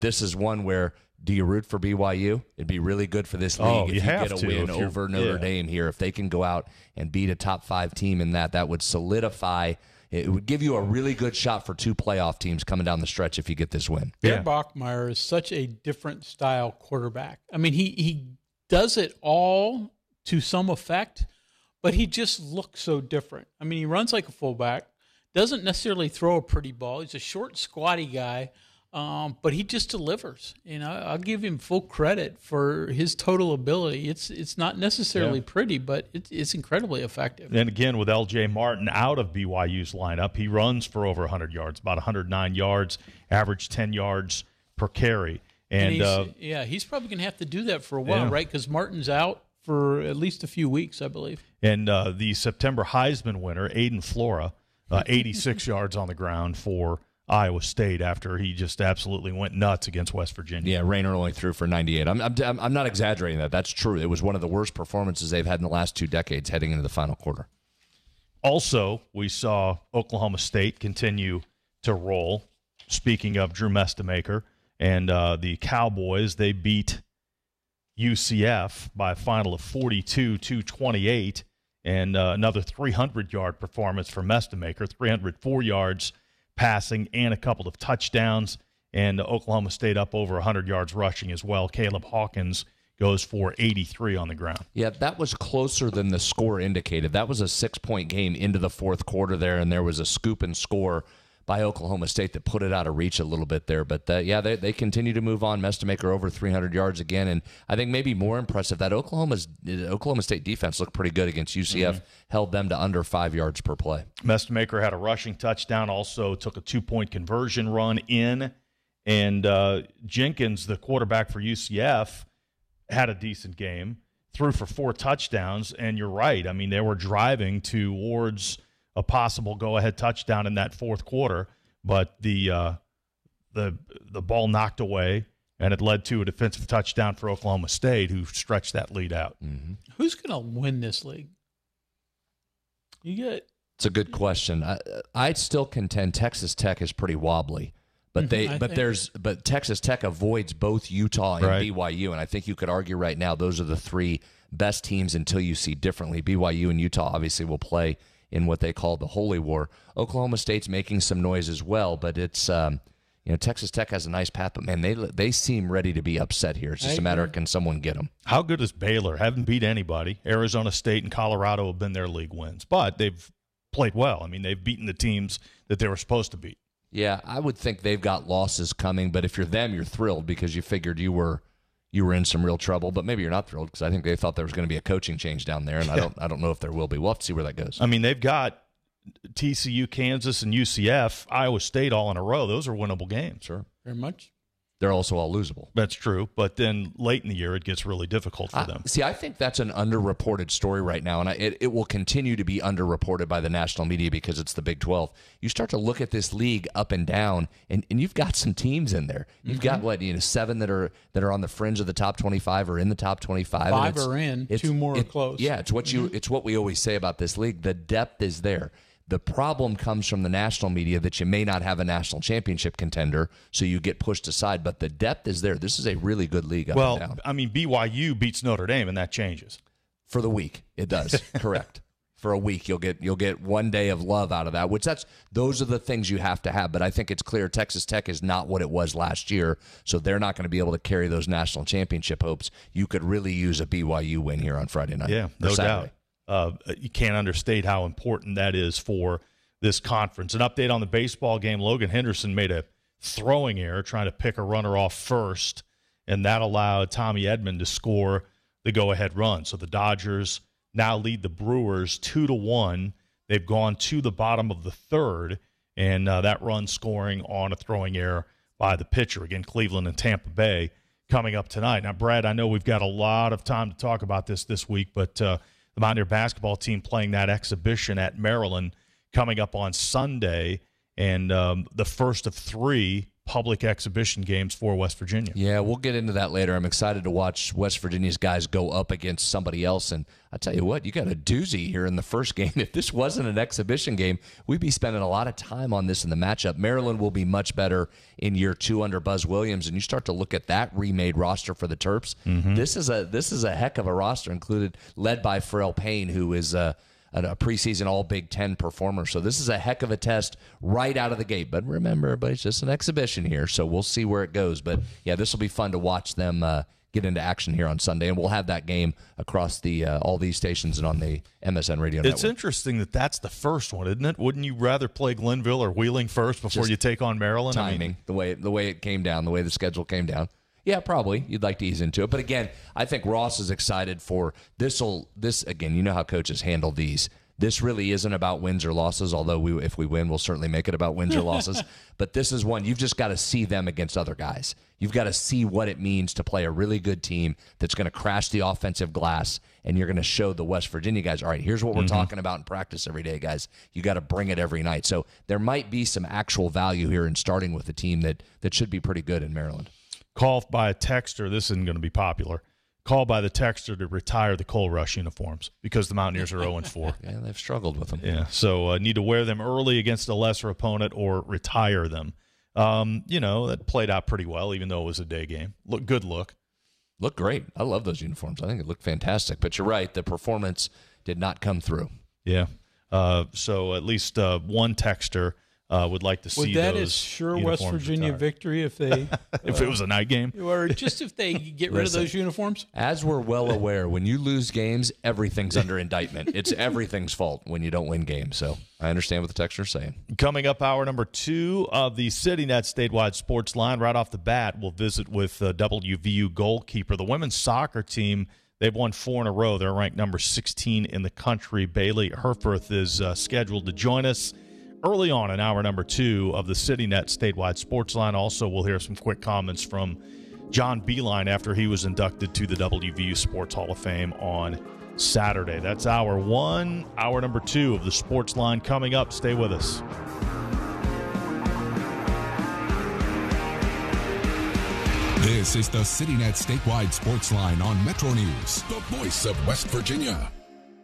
this is one where, do you root for BYU? It'd be really good for this league if you get a win over Notre Dame here. If they can go out and beat a top 5 team in that would solidify. It would give you a really good shot for 2 playoff teams coming down the stretch if you get this win. Bear Bachmeier is such a different style quarterback. I mean, he does it all to some effect, but he just looks so different. I mean, he runs like a fullback, doesn't necessarily throw a pretty ball. He's a short, squatty guy, but he just delivers. And I'll give him full credit for his total ability. It's not necessarily pretty, but it's incredibly effective. And again, with L.J. Martin out of BYU's lineup, he runs for over 100 yards, about 109 yards, average 10 yards per carry. And he's probably going to have to do that for a while, right? Because Martin's out for at least a few weeks, I believe. And the September Heisman winner, Aiden Flora, 86 yards on the ground for Iowa State after he just absolutely went nuts against West Virginia. Yeah, Rayner only threw for 98. I'm not exaggerating that. That's true. It was one of the worst performances they've had in the last 2 decades heading into the final quarter. Also, we saw Oklahoma State continue to roll. Speaking of Drew Mestemaker and the Cowboys, they beat UCF by a final of 42-28, and another 300-yard performance for Mestemaker, 304 yards passing and a couple of touchdowns, and Oklahoma State up over 100 yards rushing as well. Caleb Hawkins goes for 83 on the ground. Yeah, that was closer than the score indicated. That was a 6-point game into the fourth quarter there, and there was a scoop and score by Oklahoma State that put it out of reach a little bit there. But, they continue to move on. Mestemaker over 300 yards again. And I think maybe more impressive that Oklahoma State defense looked pretty good against UCF, held them to under 5 yards per play. Mestemaker had a rushing touchdown, also took a 2-point conversion run in. And Jenkins, the quarterback for UCF, had a decent game, threw for 4 touchdowns. And you're right. I mean, they were driving towards a possible go-ahead touchdown in that fourth quarter, but the ball knocked away, and it led to a defensive touchdown for Oklahoma State, who stretched that lead out. Mm-hmm. Who's going to win this league? It's a good question. I still contend Texas Tech is pretty wobbly, but Texas Tech avoids both Utah and BYU, and I think you could argue right now those are the 3 best teams until you see differently. BYU and Utah obviously will play in what they call the Holy War. Oklahoma State's making some noise as well, but it's Texas Tech has a nice path, but man, they seem ready to be upset here. It's just a matter of can someone get them. How good is Baylor? Haven't beat anybody. Arizona State and Colorado have been their league wins, but they've played well. I mean, they've beaten the teams that they were supposed to beat. Yeah, I would think they've got losses coming, but if you're them, you're thrilled because you figured you were in some real trouble, but maybe you're not thrilled because I think they thought there was going to be a coaching change down there, and I don't know if there will be. We'll have to see where that goes. I mean, they've got TCU, Kansas, and UCF, Iowa State all in a row. Those are winnable games. Sure. Very much. They're also all losable. That's true, but then late in the year, it gets really difficult for them. See, I think that's an underreported story right now, and it will continue to be underreported by the national media because it's the Big 12. You start to look at this league up and down, and you've got some teams in there. You've got 7 that are on the fringe of the top 25 or in the top 25. 5 are in, 2 more are close. Yeah, it's what we always say about this league. The depth is there. The problem comes from the national media that you may not have a national championship contender, so you get pushed aside. But the depth is there. This is a really good league up and down. I mean, BYU beats Notre Dame, and that changes. For the week, it does. Correct. For a week, you'll get one day of love out of that, those are the things you have to have. But I think it's clear Texas Tech is not what it was last year, so they're not going to be able to carry those national championship hopes. You could really use a BYU win here on Friday night. Yeah, no doubt. You can't understate how important that is for this conference. An update on the baseball game. Logan Henderson made a throwing error trying to pick a runner off first, and that allowed Tommy Edman to score the go-ahead run. So the Dodgers now lead the Brewers 2-1. They've gone to the bottom of the third, and that run scoring on a throwing error by the pitcher. Again, Cleveland and Tampa Bay coming up tonight. Now, Brad, I know we've got a lot of time to talk about this week, but the Mountaineer basketball team playing that exhibition at Maryland coming up on Sunday, and the first of 3 public exhibition games for West Virginia. Yeah, we'll get into that later. I'm excited to watch West Virginia's guys go up against somebody else. And I tell you what, you got a doozy here in the first game. If this wasn't an exhibition game, we'd be spending a lot of time on this in the matchup. Maryland will be much better in year 2 under Buzz Williams, and you start to look at that remade roster for the Terps. Mm-hmm. This is a heck of a roster, led by Pharrell Payne, who is a preseason all Big Ten performer. So this is a heck of a test right out of the gate. But remember, everybody's just an exhibition here, so we'll see where it goes. But, yeah, this will be fun to watch them get into action here on Sunday. And we'll have that game across the all these stations and on the MSN Radio Network. It's interesting that that's the first one, isn't it? Wouldn't you rather play Glenville or Wheeling first before you take on Maryland? Timing, the way it came down, the way the schedule came down. Yeah, probably. You'd like to ease into it. But again, I think Ross is excited for this. Again, you know how coaches handle these. This really isn't about wins or losses, although if we win, we'll certainly make it about wins or losses. But this is one, you've just got to see them against other guys. You've got to see what it means to play a really good team that's going to crash the offensive glass, and you're going to show the West Virginia guys, all right, here's what we're talking about in practice every day, guys. You got to bring it every night. So there might be some actual value here in starting with a team that should be pretty good in Maryland. Call by a texter. This isn't going to be popular. Call by the texter to retire the Coal Rush uniforms because the Mountaineers are 0-4. Yeah, they've struggled with them. Yeah, so need to wear them early against a lesser opponent or retire them. That played out pretty well, even though it was a day game. Good look. Looked great. I love those uniforms. I think it looked fantastic. But you're right, the performance did not come through. Yeah. So at least one texter would like to see that those is sure West Virginia retired. Victory if they if it was a night game, or just if they get rid of those uniforms. As we're well aware, when you lose games, everything's under indictment. It's everything's fault when you don't win games. So I understand what the texter's saying. Coming up, hour number 2 of the CityNet Statewide Sports Line. Right off the bat, we'll visit with WVU goalkeeper. The women's soccer team, they've won 4 in a row. They're ranked number 16 in the country. Bailey Herforth is scheduled to join us early on in hour number 2 of the CityNet Statewide Sports Line. Also, we'll hear some quick comments from John Beilein after he was inducted to the WVU Sports Hall of Fame on Saturday. That's hour 1. Hour number 2 of the Sports Line coming up. Stay with us. This is the CityNet Statewide Sports Line on Metro News, the voice of West Virginia.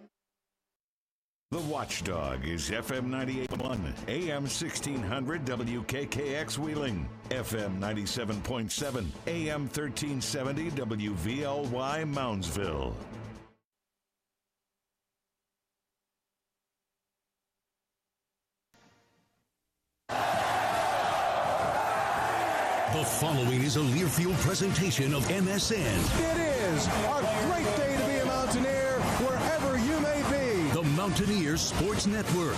The Watchdog is FM 98.1, AM 1600 WKKX Wheeling, FM 97.7, AM 1370 WVLY Moundsville. The following is a Learfield presentation of MSN. It is a great day to be a Mountaineer wherever you may be. The Mountaineers Sports Network.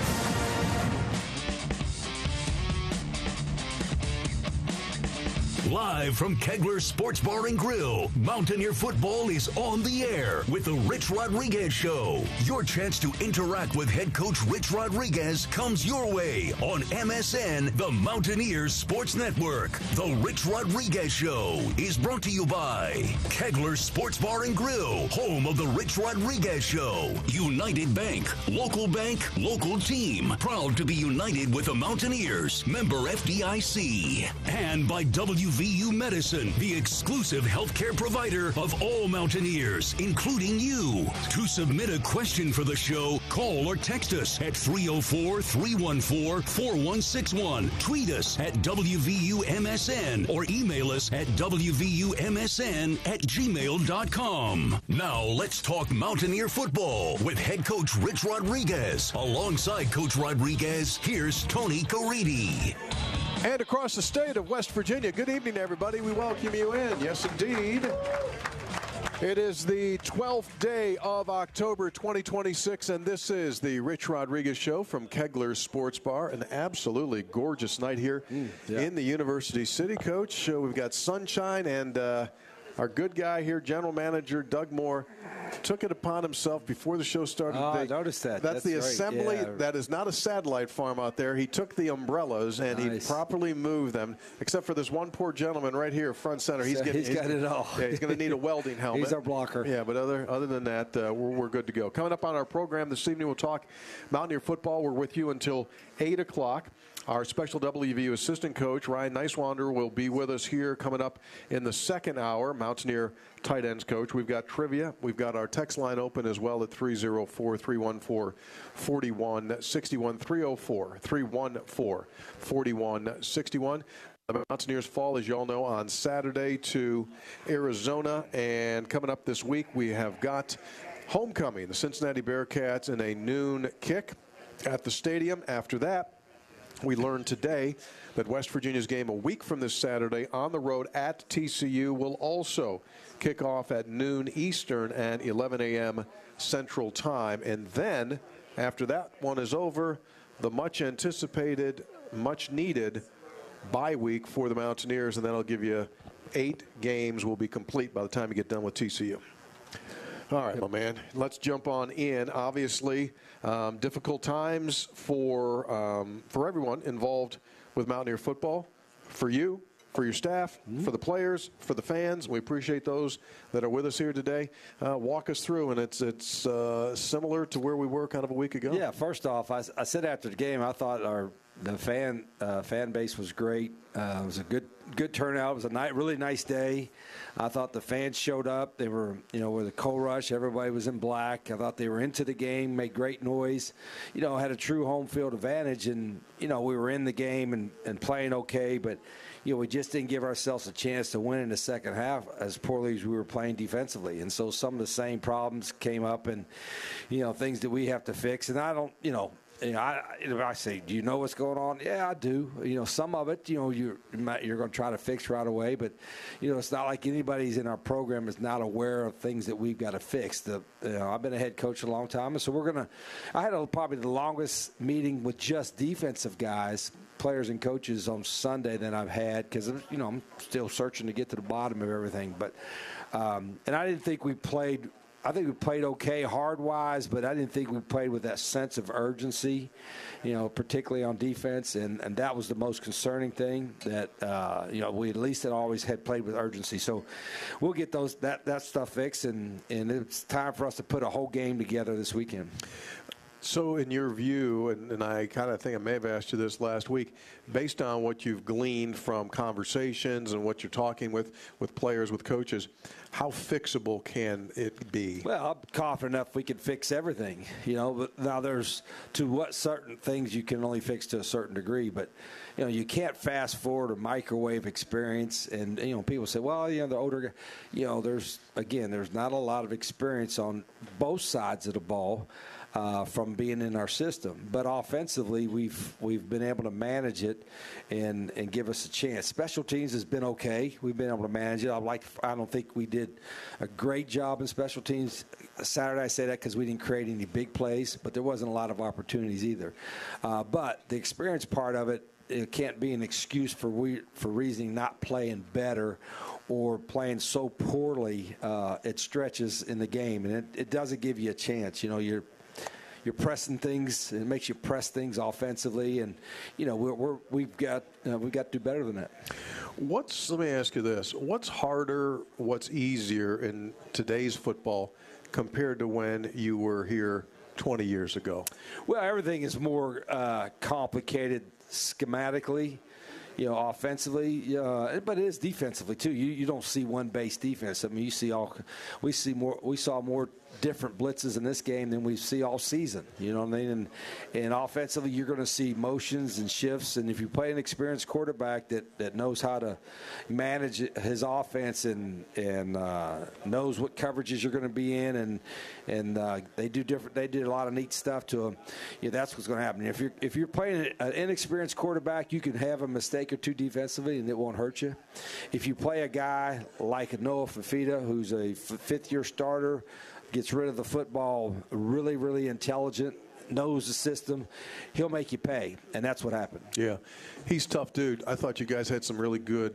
Live from Kegler Sports Bar and Grill, Mountaineer football is on the air with the Rich Rodriguez Show. Your chance to interact with head coach Rich Rodriguez comes your way on MSN, the Mountaineers Sports Network. The Rich Rodriguez Show is brought to you by Kegler Sports Bar and Grill, home of the Rich Rodriguez Show. United Bank, local team, proud to be united with the Mountaineers. Member FDIC. And by WVU Medicine, the exclusive healthcare provider of all Mountaineers, including you. To submit a question for the show, call or text us at 304-314-4161. Tweet us at WVUMSN or email us at WVUMSN@gmail.com. Now let's talk Mountaineer football with head coach Rich Rodriguez. Alongside Coach Rodriguez, here's Tony Caridi. And across the state of West Virginia, good evening, everybody. We welcome you in. Yes, indeed. It is the 12th day of October 2026, and this is the Rich Rodriguez Show from Kegler Sports Bar. An absolutely gorgeous night here in the University City, Coach. We've got sunshine, and our good guy here, General Manager Doug Moore, took it upon himself before the show started. I noticed that. That's the assembly. Yeah. That is not a satellite farm out there. He took the umbrellas and he properly moved them, except for this one poor gentleman right here, front center. He's got it all. Yeah, he's going to need a welding helmet. He's our blocker. Yeah, but other than that, we're good to go. Coming up on our program this evening, we'll talk Mountaineer football. We're with you until 8 o'clock. Our special WVU assistant coach, Ryan Nicewander, will be with us here coming up in the second hour. Mountaineer tight ends coach. We've got trivia. We've got our text line open as well at 304-314-4161, 304-314-4161. The Mountaineers fall, as you all know, on Saturday to Arizona. And coming up this week, we have got homecoming, the Cincinnati Bearcats, in a noon kick at the stadium. After that, we learned today that West Virginia's game a week from this Saturday on the road at TCU will also kick off at noon Eastern and 11 a.m. Central Time. And then, after that one is over, the much-anticipated, much-needed bye week for the Mountaineers, and that'll give you 8 games will be complete by the time you get done with TCU. All right, my man, let's jump on in. Obviously, difficult times for everyone involved with Mountaineer football, for you, for your staff, for the players, for the fans. We appreciate those that are with us here today. Walk us through, and it's similar to where we were kind of a week ago. Yeah, first off, I said after the game, I thought the fan base was great. It was a good turnout. It was a really nice day. I thought the fans showed up. They were, with a coal rush. Everybody was in black. I thought they were into the game, made great noise. Had a true home field advantage, and we were in the game and playing okay, but we just didn't give ourselves a chance to win in the second half as poorly as we were playing defensively. And so some of the same problems came up, and things that we have to fix. And I don't, I say, do you know what's going on? Yeah, I do. Some of it, you're going to try to fix right away. But, it's not like anybody's in our program is not aware of things that we've got to fix. I've been a head coach a long time, and so I had probably the longest meeting with just defensive guys, players and coaches on Sunday than I've had because, I'm still searching to get to the bottom of everything. But and I didn't think we played – I think we played okay hard-wise, but I didn't think we played with that sense of urgency, particularly on defense. And that was the most concerning thing that, we at least had always had played with urgency. So we'll get that stuff fixed, and it's time for us to put a whole game together this weekend. So in your view, and I kind of think I may have asked you this last week, based on what you've gleaned from conversations and what you're talking with players, with coaches, how fixable can it be? Well, I'm confident enough we can fix everything, but now there's to what certain things you can only fix to a certain degree, but you can't fast forward or microwave experience. And, people say, well, the older, there's not a lot of experience on both sides of the ball. From being in our system, but offensively we've been able to manage it and give us a chance. Special teams has been okay. We've been able to manage it. I don't think we did a great job in special teams Saturday. I say that because we didn't create any big plays, but there wasn't a lot of opportunities either. But the experience part of it can't be an excuse for reasoning not playing better or playing so poorly. It stretches in the game, and it doesn't give you a chance. You're pressing things. It makes you press things offensively, and we've got to do better than that. Let me ask you this: what's harder? What's easier in today's football compared to when you were here 20 years ago? Well, everything is more complicated schematically. Offensively, but it is defensively too. You don't see one base defense. I mean, we saw more different blitzes in this game than we see all season. You know what I mean? And offensively, you're going to see motions and shifts. And if you play an experienced quarterback that knows how to manage his offense and knows what coverages you're going to be in, and they did a lot of neat stuff to him. That's what's going to happen. If you're playing an inexperienced quarterback, you can have a mistake or two defensively, and it won't hurt you. If you play a guy like Noah Fifita, who's a fifth-year starter, gets rid of the football, really, really intelligent, knows the system, he'll make you pay, and that's what happened. Yeah, he's a tough dude. I thought you guys had some really good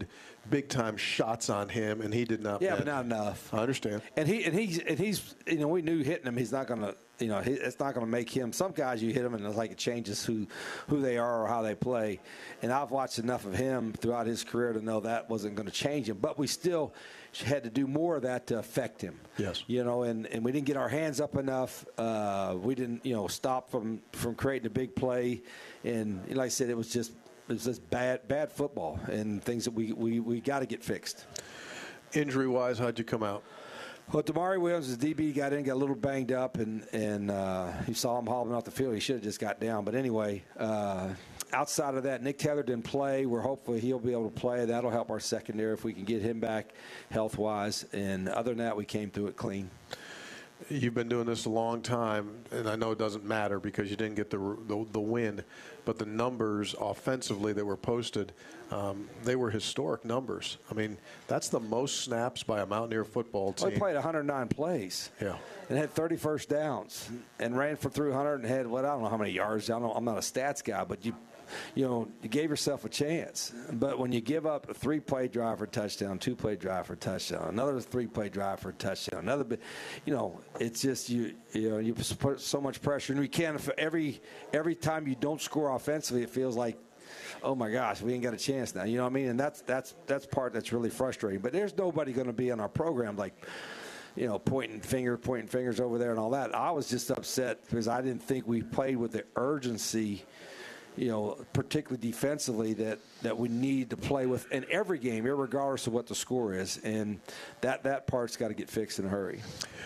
big-time shots on him, and he did not. Yeah, but not enough. I understand. And he's we knew hitting him, he's not going to. It's not going to make him. Some guys you hit them and it's like it changes who they are or how they play. And I've watched enough of him throughout his career to know that wasn't going to change him. But we still had to do more of that to affect him. Yes. And we didn't get our hands up enough. We didn't stop from creating a big play. And like I said, it was just bad football and things that we got to get fixed. Injury-wise, how'd you come out? Well, Damari Williams, his DB, got a little banged up, and you saw him hobbling off the field. He should have just got down. But anyway, outside of that, Nick Taylor didn't play. We're hopeful he'll be able to play. That'll help our secondary if we can get him back health-wise. And other than that, we came through it clean. You've been doing this a long time, and I know it doesn't matter because you didn't get the win, but the numbers offensively that were posted, they were historic numbers. I mean, that's the most snaps by a Mountaineer football team. Well, he played 109 plays. Yeah. And had 30 first downs and ran for 300 and had, I don't know how many yards. I'm not a stats guy, but you gave yourself a chance. But when you give up a 3-play drive for a touchdown, 2-play drive for a touchdown, another 3-play drive for a touchdown, another bit, it's just you put so much pressure. And we can't, every time you don't score offensively, it feels like, oh my gosh, we ain't got a chance now. You know what I mean? And that's part that's really frustrating. But there's nobody going to be in our program like, pointing fingers over there and all that. I was just upset because I didn't think we played with the urgency, particularly defensively, that we need to play with in every game, regardless of what the score is. And that part's got to get fixed in a hurry.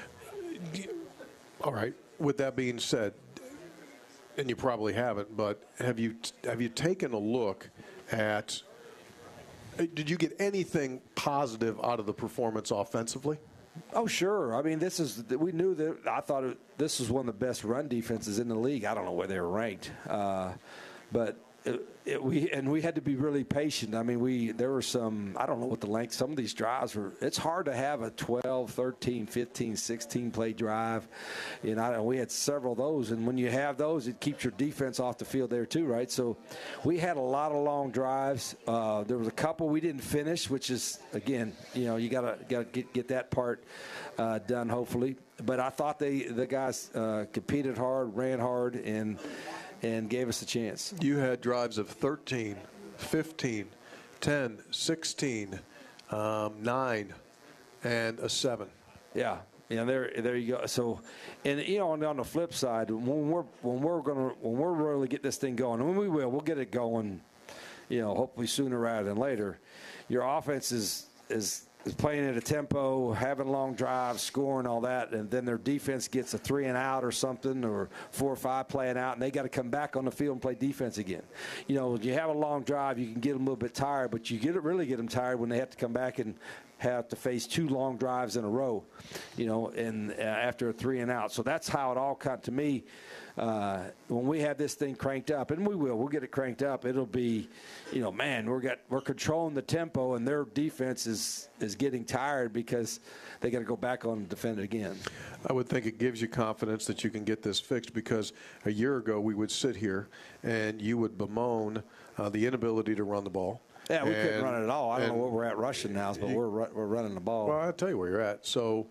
All right. With that being said, and you probably haven't, but have you taken a look at did you get anything positive out of the performance offensively? Oh, sure. I mean, we knew that. I thought this was one of the best run defenses in the league. I don't know where they were ranked, but we had to be really patient. I mean, there were some, I don't know what the length, some of these drives were. It's hard to have a 12, 13, 15, 16 play drive. We had several of those, and when you have those, it keeps your defense off the field there too, right? So we had a lot of long drives. There was a couple we didn't finish, which is, again, you gotta get that part done, hopefully. But I thought the guys competed hard, ran hard, and gave us a chance. You had drives of 13, 15, 10, 16, 9, and a 7. Yeah. There you go. So, and on the flip side, when we're really get this thing going, and we'll get it going, hopefully sooner rather than later. Your offense is playing at a tempo, having long drives, scoring, all that, and then their defense gets a 3-and-out or something, or 4 or 5 playing out, and they got to come back on the field and play defense again. You have a long drive, you can get them a little bit tired, but you really get them tired when they have to come back and have to face 2 long drives in a row, and after a 3-and-out. So that's how it all cut to me. When we have this thing cranked up, and we'll get it cranked up, it'll be, we're controlling the tempo, and their defense is getting tired because they got to go back on and defend it again. I would think it gives you confidence that you can get this fixed, because a year ago we would sit here and you would bemoan the inability to run the ball. Yeah, we couldn't run it at all. I don't know where we're at rushing now, but we're running the ball. Well, I'll tell you where you're at. So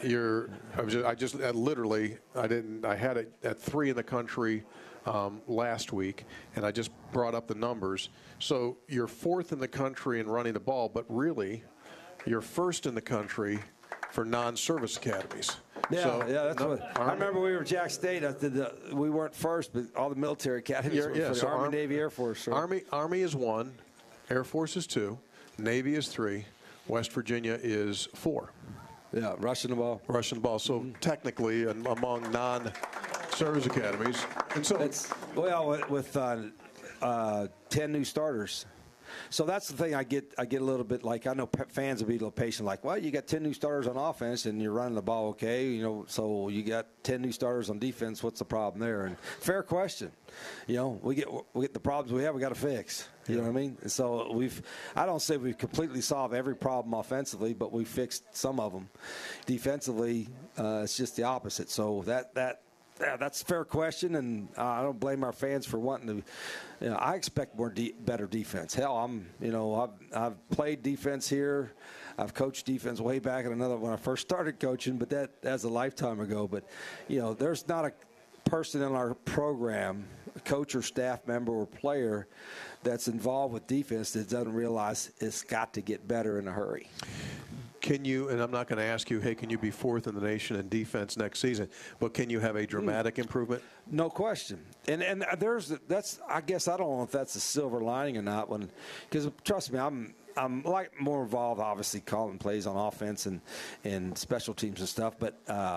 I had it at 3 in the country last week, and I just brought up the numbers. So you're 4th in the country in running the ball, but really you're 1st in the country for non-service academies. Yeah, that's what I remember. We were at Jack State. We weren't 1st, but all the military academies were for the Army, Navy, Air Force. So. Army is 1, Air Force is 2, Navy is 3, West Virginia is 4. Yeah, rushing the ball. So technically, among non-service academies, and so with 10 new starters. So that's the thing I get a little bit like. I know fans will be a little patient, like, well, you got 10 new starters on offense and you're running the ball okay, so you got 10 new starters on defense. What's the problem there? And fair question. We get the problems we have, we got to fix. You know what I mean? And so I don't say we've completely solved every problem offensively, but we fixed some of them. Defensively, it's just the opposite. So that that's a fair question, and I don't blame our fans for wanting to. I expect better defense. Hell, I've played defense here. I've coached defense way back when I first started coaching, but that's a lifetime ago. But there's not a person in our program, a coach or staff member or player, that's involved with defense that doesn't realize it's got to get better in a hurry. Can you, and I'm not going to ask you, hey, can you be fourth in the nation in defense next season, but can you have a dramatic improvement? No question. And that's, I guess, I don't know if that's a silver lining or not, because trust me, I'm like more involved, obviously, calling plays on offense and special teams and stuff. But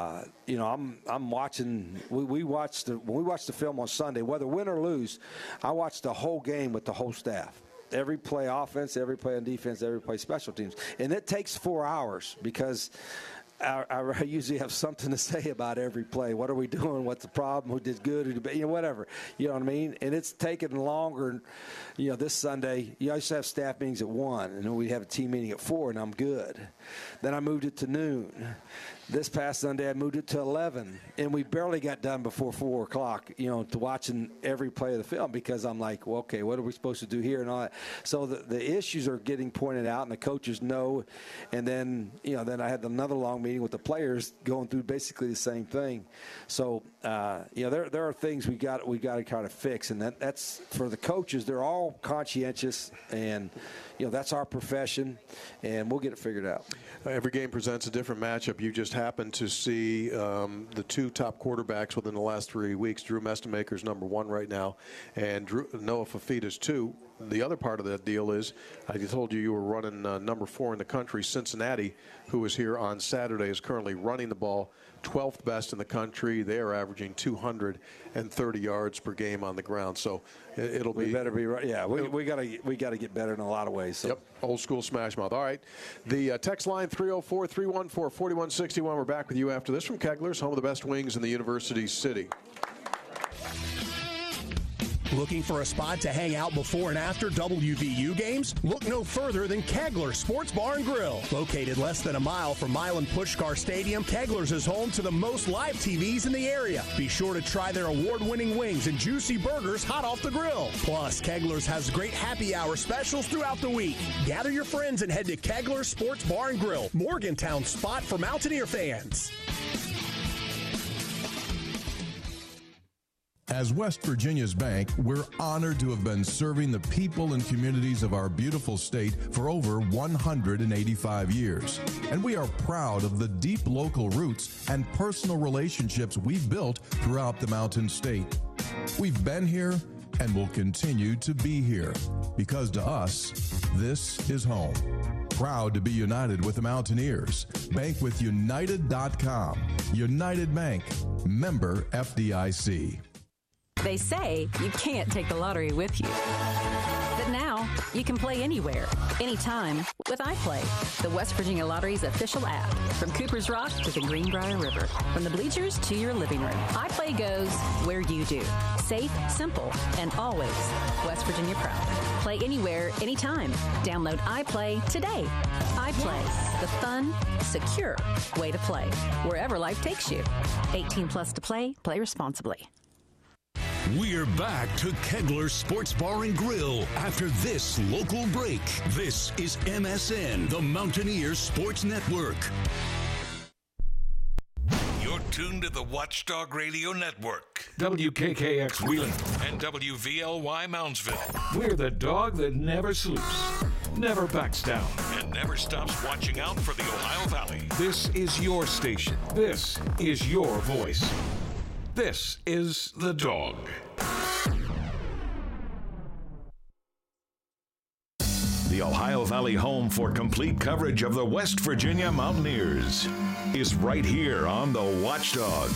I'm watching. When we watch the film on Sunday, whether win or lose, I watch the whole game with the whole staff. Every play offense, every play on defense, every play special teams, and it takes 4 hours because I usually have something to say about every play. What are we doing? What's the problem? Who did good? Who did, whatever. You know what I mean? And it's taken longer. This Sunday, I used to have staff meetings at 1, and then we have a team meeting at 4, and I'm good. Then I moved it to noon. This past Sunday, I moved it to 11, and we barely got done before 4 o'clock, to watching every play of the film because I'm like, well, okay, what are we supposed to do here and all that. So the issues are getting pointed out, and the coaches know. And then, then I had another long meeting with the players going through basically the same thing. So, there are things we got to kind of fix, and that's for the coaches. They're all conscientious, and that's our profession, and we'll get it figured out. Every game presents a different matchup. You just happened to see the two top quarterbacks within the last 3 weeks. Drew Mestemaker's number 1 right now, and Noah Fafita's 2. The other part of that deal is, I told you were running number 4 in the country. Cincinnati, who was here on Saturday, is currently running the ball 12th best in the country. They are averaging 230 yards per game on the ground. So it'll be. We better be right. Yeah, we got to get better in a lot of ways. So. Yep, old school smash mouth. All right, the text line 304-314-4161. We're back with you after this from Kegler's, home of the best wings in the University City. Looking for a spot to hang out before and after WVU games? Look no further than Kegler's Sports Bar and Grill. Located less than a mile from Milan Puskar Stadium, Kegler's is home to the most live TVs in the area. Be sure to try their award-winning wings and juicy burgers hot off the grill. Plus, Kegler's has great happy hour specials throughout the week. Gather your friends and head to Kegler's Sports Bar and Grill, Morgantown's spot for Mountaineer fans. As West Virginia's bank, we're honored to have been serving the people and communities of our beautiful state for over 185 years. And we are proud of the deep local roots and personal relationships we've built throughout the Mountain State. We've been here and will continue to be here because to us, this is home. Proud to be united with the Mountaineers. Bank with United.com. United Bank. Member FDIC. They say you can't take the lottery with you. But now, you can play anywhere, anytime with iPlay, the West Virginia Lottery's official app. From Cooper's Rock to the Greenbrier River, from the bleachers to your living room, iPlay goes where you do. Safe, simple, and always West Virginia proud. Play anywhere, anytime. Download iPlay today. iPlay, the fun, secure way to play, wherever life takes you. 18 plus to play. Play responsibly. We're back to Kegler Sports Bar and Grill after this local break. This is MSN, the Mountaineers Sports Network. You're tuned to the Watchdog Radio Network. WKKX Wheeling and WVLY Moundsville. We're the dog that never sleeps, never backs down, and never stops watching out for the Ohio Valley. This is your station. This is your voice. This is The Dog. The Ohio Valley home for complete coverage of the West Virginia Mountaineers is right here on The Watchdog.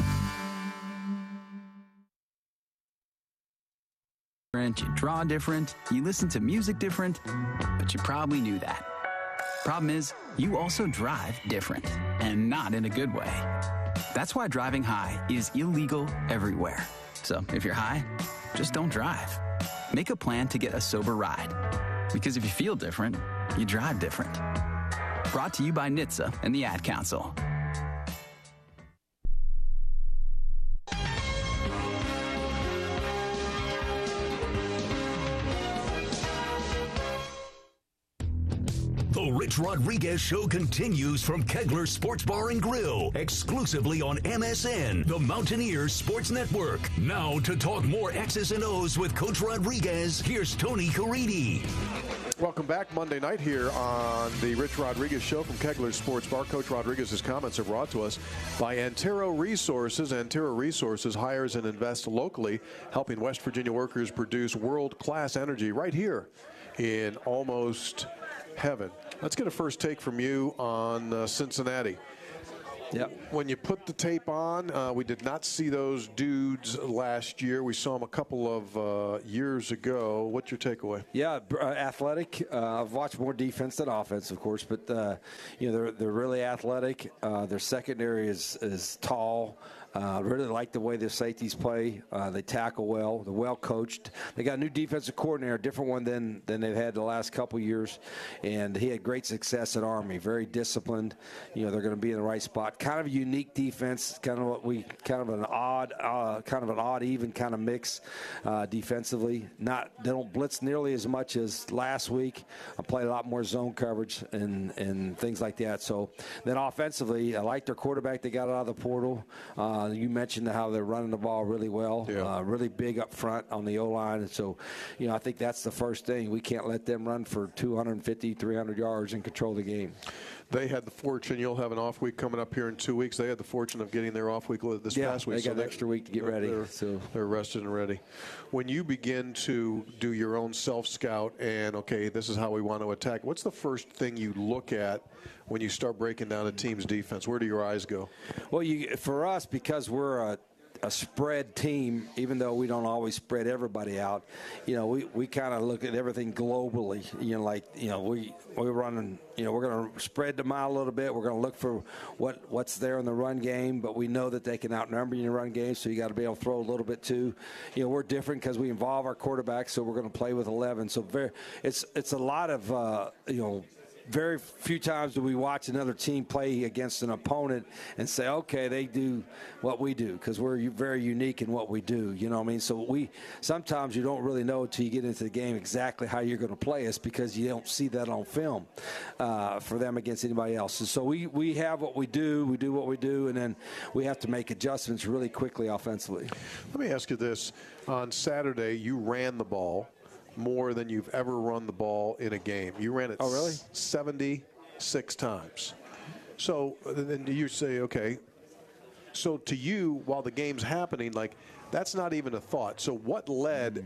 You draw different, you listen to music different, but you probably knew that. Problem is, you also drive different, and not in a good way. That's why driving high is illegal everywhere. So if you're high, just don't drive. Make a plan to get a sober ride. Because if you feel different, you drive different. Brought to you by NHTSA and the Ad Council. Rich Rodriguez Show continues from Kegler Sports Bar and Grill, exclusively on MSN, the Mountaineers Sports Network. Now to talk more X's and O's with Coach Rodriguez, here's Tony Caridi. Welcome back Monday night here on the Rich Rodriguez Show from Kegler Sports Bar. Coach Rodriguez's comments are brought to us by Antero Resources. Antero Resources hires and invests locally, helping West Virginia workers produce world-class energy right here in almost heaven. Let's get a first take from you on Cincinnati. Yep. When you put the tape on, we did not see those dudes last year. We saw them a couple of years ago. What's your takeaway? Yeah, athletic. I've watched more defense than offense, of course, but they're really athletic. Their secondary is tall. Really like the way their safeties play. They tackle well. They're well coached. They got a new defensive coordinator, a different one than they've had the last couple years, and he had great success at Army. Very disciplined. They're going to be in the right spot. Kind of a unique defense. Kind of an odd even kind of mix defensively. They don't blitz nearly as much as last week. I play a lot more zone coverage and things like that. So then offensively, I like their quarterback they got out of the portal. You mentioned how they're running the ball really well, really big up front on the O-line. And so, I think that's the first thing. We can't let them run for 250, 300 yards and control the game. They had the fortune. You'll have an off week coming up here in 2 weeks. They had the fortune of getting their off week this past week. They got an extra week to get ready. They're rested and ready. When you begin to do your own self-scout and, okay, this is how we want to attack, what's the first thing you look at when you start breaking down a team's defense? Where do your eyes go? Well, for us, because we're a spread team, even though we don't always spread everybody out, we kind of look at everything globally. We're running, we're going to spread them out a little bit. We're going to look for what's there in the run game, but we know that they can outnumber you in the run game, so you got to be able to throw a little bit too. We're different because we involve our quarterback, so we're going to play with 11. So it's a lot of very few times do we watch another team play against an opponent and say, okay, they do what we do, because we're very unique in what we do. You know what I mean? So sometimes you don't really know until you get into the game exactly how you're going to play us, because you don't see that on film for them against anybody else. And so we have what we do what we do, and then we have to make adjustments really quickly offensively. Let me ask you this. On Saturday, you ran the ball more than you've ever run the ball in a game. You ran it 76 times. So then you say, okay, so to you, while the game's happening, that's not even a thought. So what led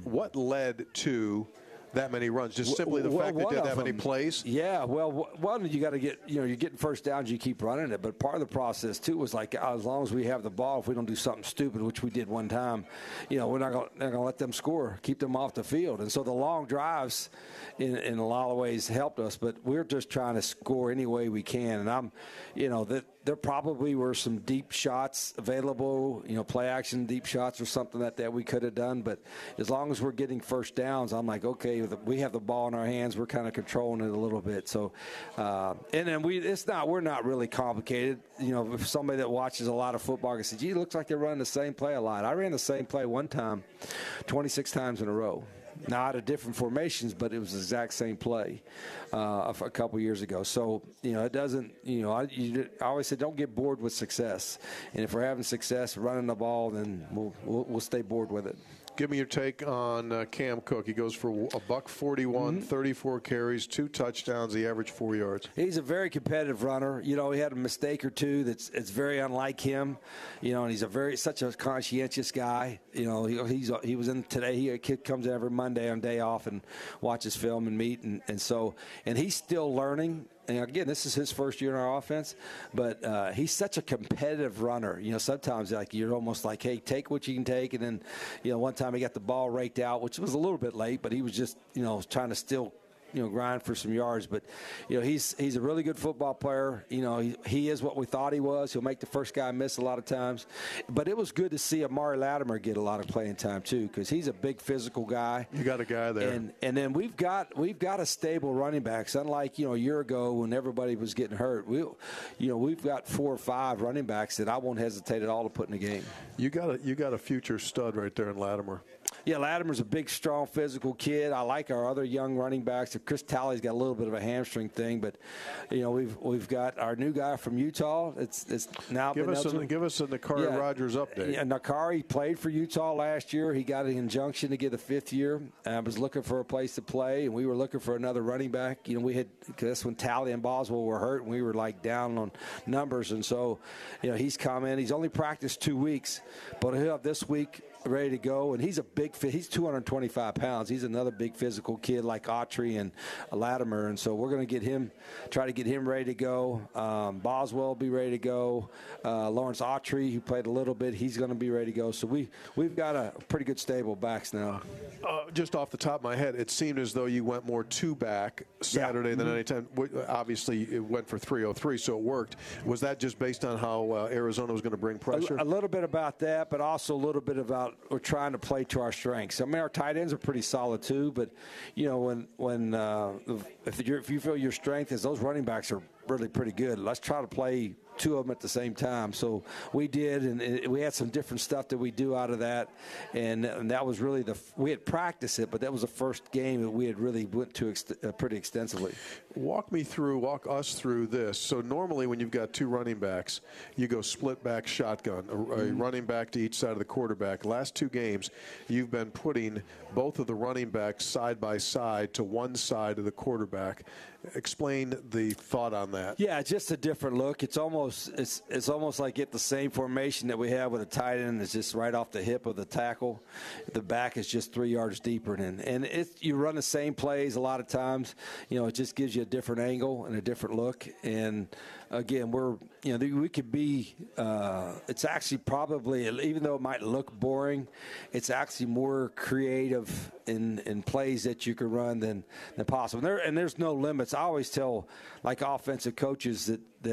to that many runs? Just simply the fact that they did that many plays? Yeah, well, one, you got to get, you're getting first downs, you keep running it. But part of the process, too, was as long as we have the ball, if we don't do something stupid, which we did one time, we're not going to let them score, keep them off the field. And so the long drives, in a lot of ways, helped us. But we're just trying to score any way we can. And there probably were some deep shots available, play action deep shots or something that we could have done. But as long as we're getting first downs, I'm like, okay, we have the ball in our hands. We're kind of controlling it a little bit. So, and then we're not really complicated. If somebody that watches a lot of football can say, gee, it looks like they're running the same play a lot. I ran the same play one time, 26 times in a row. Now, out of different formations, but it was the exact same play a couple years ago. So, it doesn't, I always say don't get bored with success. And if we're having success running the ball, then we'll stay bored with it. Give me your take on Cam Cook. He goes for $141, 34 carries, 2 touchdowns. He averaged 4 yards. He's a very competitive runner. He had a mistake or two it's very unlike him. And he's such a conscientious guy. He was in today. He comes in every Monday on day off and watches film and meet, and he's still learning. And again, this is his first year in our offense, but he's such a competitive runner. Sometimes you're almost like, hey, take what you can take. And then, one time he got the ball raked out, which was a little bit late, but he was just, trying to still grind for some yards. But, he's a really good football player. He is what we thought he was. He'll make the first guy miss a lot of times. But it was good to see Amari Latimer get a lot of playing time, too, because he's a big physical guy. You got a guy there. And then we've got a stable running backs. Unlike, a year ago when everybody was getting hurt, we've got 4 or 5 running backs that I won't hesitate at all to put in the game. You got a future stud right there in Latimer. Yeah, Latimer's a big, strong, physical kid. I like our other young running backs. Chris Talley's got a little bit of a hamstring thing, but we've got our new guy from Utah. It's now give us a Nakari Rogers update. Yeah, Nakari played for Utah last year. He got an injunction to get a 5th year. I was looking for a place to play, and we were looking for another running back. Because that's when Talley and Boswell were hurt, and we were down on numbers, and so he's come in. He's only practiced 2 weeks, but he'll have this week ready to go, and he's a big fit. He's 225 pounds. He's another big physical kid like Autry and Latimer, and so we're going to try to get him ready to go. Boswell will be ready to go. Lawrence Autry, who played a little bit, he's going to be ready to go. So we've got a pretty good stable backs now. Just off the top of my head, it seemed as though you went more 2-back Saturday than any time. Obviously, it went for 303, so it worked. Was that just based on how Arizona was going to bring pressure? A little bit about that, but also a little bit about we're trying to play to our strengths. I mean, our tight ends are pretty solid too, but if you feel your strength is those running backs are really pretty good, let's try to play 2 of them at the same time. So we did, and we had some different stuff that we do out of that, and that was really we had practiced it, but that was the first game that we had really went to pretty extensively. Walk us through this. So normally when you've got 2 running backs, you go split back shotgun, a running back to each side of the quarterback. Last 2 games, you've been putting both of the running backs side by side to one side of the quarterback. Explain the thought on that. Yeah, it's just a different look. It's almost like the same formation that we have with a tight end. It's just right off the hip of the tackle. The back is just 3 yards deeper, and you run the same plays a lot of times. It just gives you a different angle and a different look. And again, we could be. It's actually probably, even though it might look boring, it's actually more creative in plays that you can run than possible. And there's no limits. I always tell offensive coaches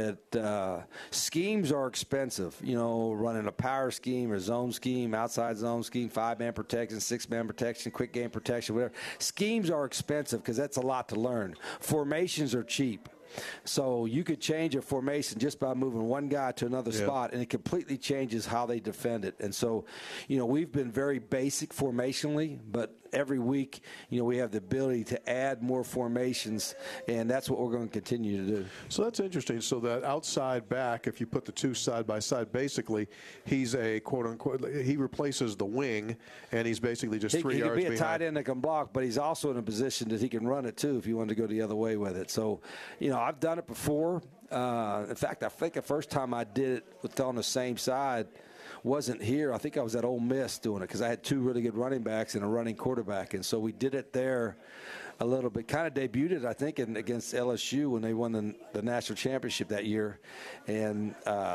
that schemes are expensive. Running a power scheme or zone scheme, outside zone scheme, 5-man protection, 6-man protection, quick game protection, whatever. Schemes are expensive because that's a lot to learn. Formations are cheap. So you could change a formation just by moving one guy to another spot, and it completely changes how they defend it. And so, we've been very basic formationally, but every week, we have the ability to add more formations, and that's what we're going to continue to do. So that's interesting. So that outside back, if you put the 2 side by side, basically he's a quote-unquote, he replaces the wing, and he's basically just 3 yards behind. He can be a tight end that can block, but he's also in a position that he can run it too if you wanted to go the other way with it. So, I've done it before. In fact, I think the first time I did it on the same side wasn't here. I think I was at Ole Miss doing it because I had 2 really good running backs and a running quarterback. And so we did it there a little bit. Kind of debuted it, I think, against LSU when they won the national championship that year. And,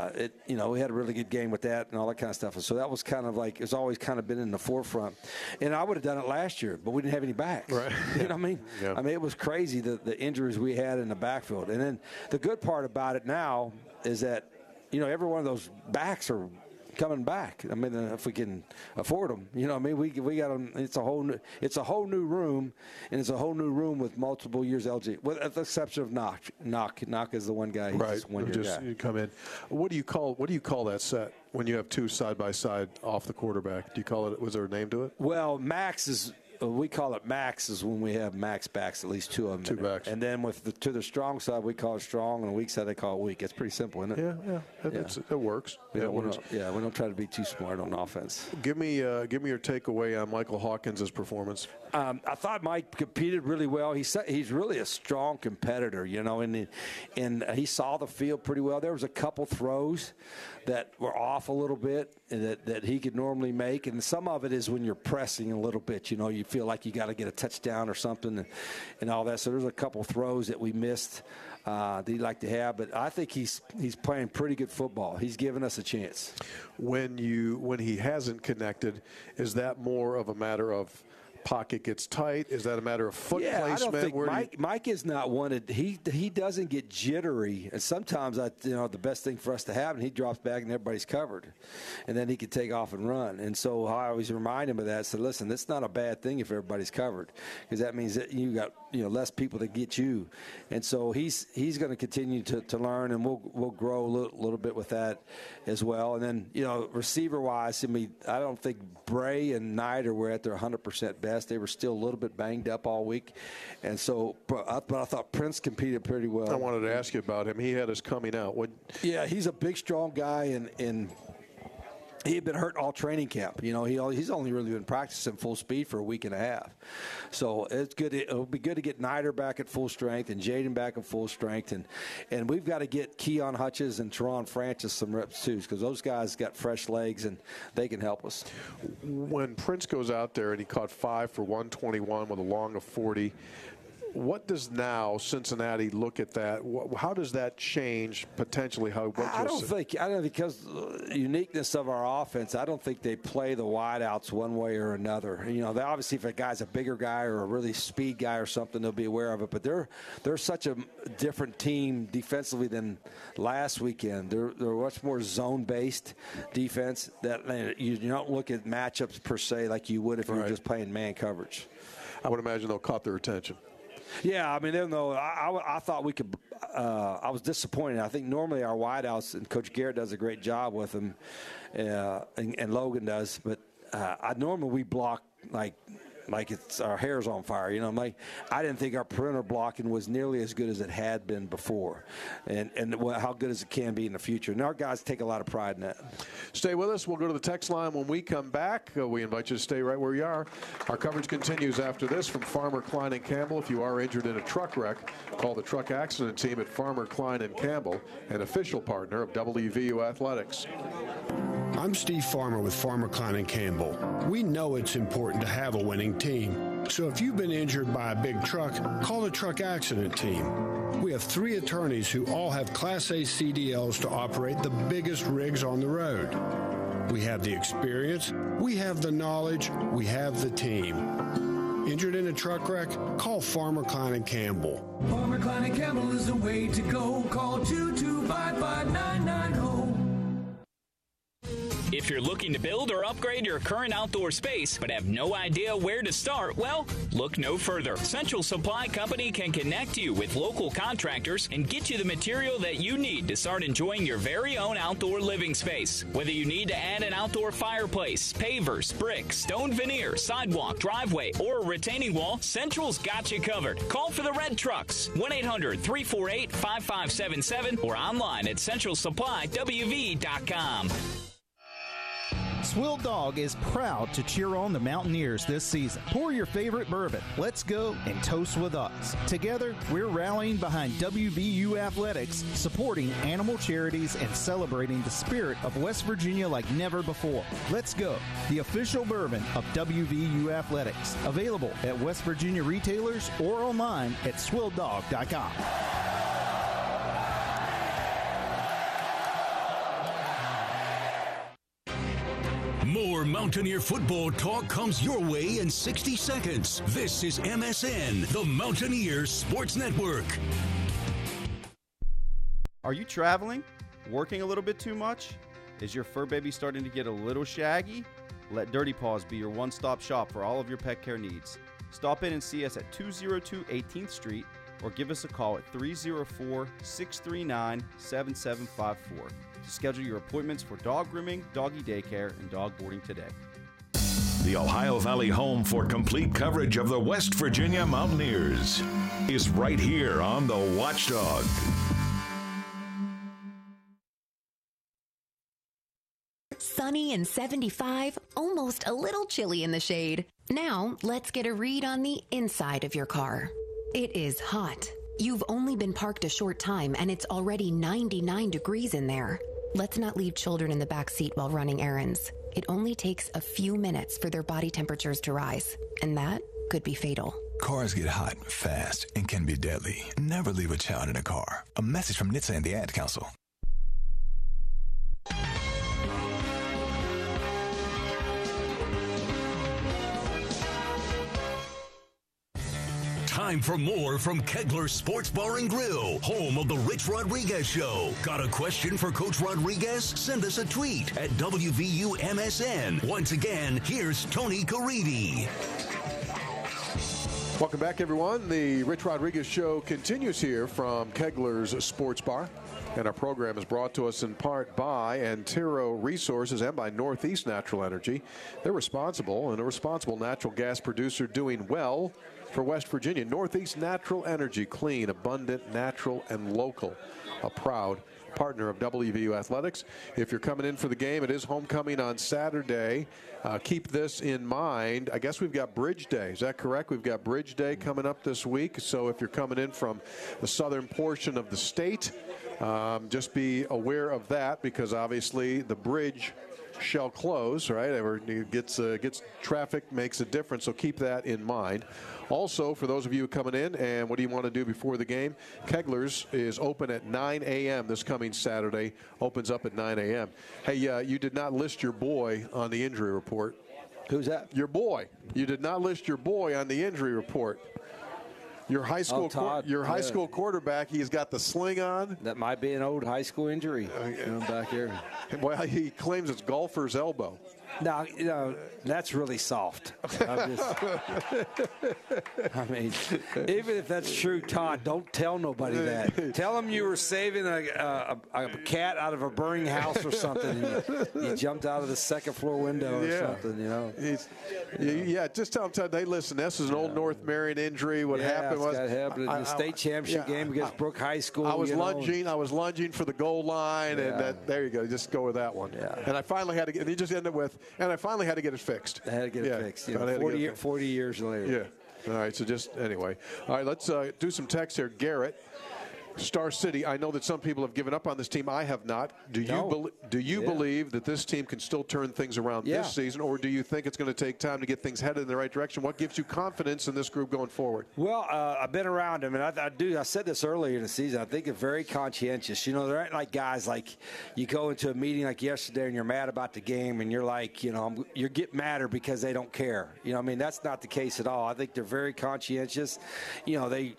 we had a really good game with that and all that kind of stuff. And so that was kind of it's always kind of been in the forefront. And I would have done it last year, but we didn't have any backs. Right. You know what I mean? Yeah. I mean, it was crazy, the injuries we had in the backfield. And then the good part about it now is that, every one of those backs are coming back. I mean, if we can afford them, we got them. It's a whole new room, and it's a whole new room with multiple years LG, with the exception of Knock. Knock is the one guy. Right. You come in. What do you call that set when you have 2 side by side off the quarterback? Do you call it? Was there a name to it? Well, max is. We call it max is when we have max backs, at least 2 of them. 2 backs. And then to the strong side, we call it strong, and the weak side, they call it weak. It's pretty simple, isn't it? Yeah. It works. We don't try to be too smart on offense. Give me your takeaway on Michael Hawkins' performance. I thought Mike competed really well. He's really a strong competitor, and he saw the field pretty well. There was a couple throws that were off a little bit that he could normally make, and some of it is when you're pressing a little bit. You feel like you got to get a touchdown or something and all that. So there's a couple throws that we missed that he'd like to have, but I think he's playing pretty good football. He's given us a chance. When he hasn't connected, is that more of a matter of pocket gets tight? Is that a matter of foot placement? I don't think Mike is not wanted. He doesn't get jittery, and sometimes the best thing for us to have, and he drops back and everybody's covered, and then he can take off and run. And so I always remind him of that. So listen, that's not a bad thing if everybody's covered, because that means that you got less people to get you. And so he's going to continue to learn, and we'll grow a little bit with that as well. And then receiver wise, I don't think Bray and Snyder were at their 100% best. They were still a little bit banged up all week. And so, but I thought Prince competed pretty well. I wanted to ask you about him. He had us coming out. Yeah, he's a big, strong guy, and he had been hurt all training camp. He's only really been practicing full speed for a week and a half. So it's good. It'll be good to get Snyder back at full strength and Jaden back at full strength. And we've got to get Keon Hutchins and Teron Francis some reps too, because those guys got fresh legs and they can help us. When Prince goes out there and he caught 5 for 121 with a long of 40, what does now Cincinnati look at that? How does that change potentially? I don't think because the uniqueness of our offense, I don't think they play the wideouts one way or another. They obviously, if a guy's a bigger guy or a really speed guy or something, they'll be aware of it. But they're such a different team defensively than last weekend. They're much more zone-based defense. That you don't look at matchups per se like you would if you were just playing man coverage. I would imagine they'll cut their attention. Yeah, even though I thought we could, I was disappointed. I think normally our wideouts, and Coach Garrett does a great job with them, and Logan does, but normally we block like it's our hair's on fire. I didn't think our perimeter blocking was nearly as good as it had been before, and how good as it can be in the future. And our guys take a lot of pride in that. Stay with us. We'll go to the text line when we come back. We invite you to stay right where you are. Our coverage continues after this from Farmer, Klein & Campbell. If you are injured in a truck wreck, call the truck accident team at Farmer, Klein & Campbell, an official partner of WVU Athletics. I'm Steve Farmer with Farmer, Klein & Campbell. We know it's important to have a winning team. So if you've been injured by a big truck, call the truck accident team. We have 3 attorneys who all have Class A CDLs to operate the biggest rigs on the road. We have the experience, we have the knowledge, we have the team. Injured in a truck wreck? Call Farmer, Klein & Campbell. Farmer, Klein & Campbell is the way to go. Call 225-5990. If you're looking to build or upgrade your current outdoor space but have no idea where to start, well, look no further. Central Supply Company can connect you with local contractors and get you the material that you need to start enjoying your very own outdoor living space. Whether you need to add an outdoor fireplace, pavers, bricks, stone veneer, sidewalk, driveway, or a retaining wall, Central's got you covered. Call for the red trucks, 1-800-348-5577 or online at centralsupplyWV.com. Swill Dog is proud to cheer on the Mountaineers this season. Pour your favorite bourbon. Let's go and toast with us. Together, we're rallying behind WVU Athletics, supporting animal charities and celebrating the spirit of West Virginia like never before. Let's go, the official bourbon of WVU Athletics. Available at West Virginia retailers or online at swilldog.com. More Mountaineer football talk comes your way in 60 seconds. This is MSN, the Mountaineers Sports Network. Are you traveling? Working a little bit too much? Is your fur baby starting to get a little shaggy? Let Dirty Paws be your one-stop shop for all of your pet care needs. Stop in and see us at 202 18th Street or give us a call at 304-639-7754 to schedule your appointments for dog grooming, doggy daycare, and dog boarding today. The Ohio Valley home for complete coverage of the West Virginia Mountaineers is right here on the Watchdog. Sunny and 75, almost a little chilly in the shade. Now, let's get a read on the inside of your car. It is hot. You've only been parked a short time and it's already 99 degrees in there. Let's not leave children in the back seat while running errands. It only takes a few minutes for their body temperatures to rise, and that could be fatal. Cars get hot fast and can be deadly. Never leave a child in a car. A message from NHTSA and the Ad Council. Time for more from Kegler Sports Bar and Grill, home of the Rich Rodriguez Show. Got a question for Coach Rodriguez? Send us a tweet at WVUMSN. Once again, here's Tony Caridi. Welcome back, everyone. The Rich Rodriguez Show continues here from Kegler's Sports Bar. And our program is brought to us in part by Antero Resources and by Northeast Natural Energy. They're responsible and a responsible natural gas producer doing well for West Virginia. Northeast Natural Energy, clean, abundant, natural, and local. A proud partner of WVU Athletics. If you're coming in for the game, it is homecoming on Saturday. Keep this in mind. I guess we've got Bridge Day. Is that correct? We've got Bridge Day coming up this week. So if you're coming in from the southern portion of the state, just be aware of that, because obviously the bridge shall close, right? It gets traffic, makes a difference, so keep that in mind. Also, for those of you coming in, and what do you want to do before the game? Kegler's is open at 9 a.m. this coming Saturday. Opens up at 9 a.m. Hey, you did not list your boy on the injury report. Who's that? Your boy. You did not list your boy on the injury report. Your high school, high school quarterback. He's got the sling on. That might be an old high school injury back here. Well, he claims it's golfer's elbow. Now, that's really soft. I mean, even if that's true, Todd, don't tell nobody that. Tell them you were saving a cat out of a burning house or something. You jumped out of the second floor window or something, you know. Just tell them, Todd, hey, listen, this is an old North Marion injury. What happened was in the state championship game against Brooke High School. I was lunging for the goal line, and there you go. Just go with that one. Yeah. And I finally had to get. He just ended with. And I finally had to get it fixed. I had to get it fixed. 40 years later. Yeah. All right. So just anyway. All right. Let's do some text here. Garrett, Star City. I know that some people have given up on this team. I have not. Do you believe that this team can still turn things around this season, or do you think it's going to take time to get things headed in the right direction? What gives you confidence in this group going forward? Well, I've been around them, and I said this earlier in the season. I think they're very conscientious. You know, there aren't like guys like you go into a meeting like yesterday and you're mad about the game, and you're like, you get madder because they don't care. You know, I mean, that's not the case at all. I think they're very conscientious. You know, they